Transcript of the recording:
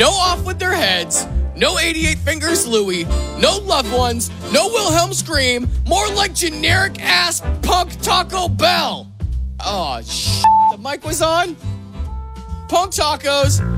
No Off With Their Heads, no 88 Fingers Louie, no Loved Ones, no Wilhelm Scream, more like generic-ass punk Taco Bell. Oh, the mic was on? Punk tacos.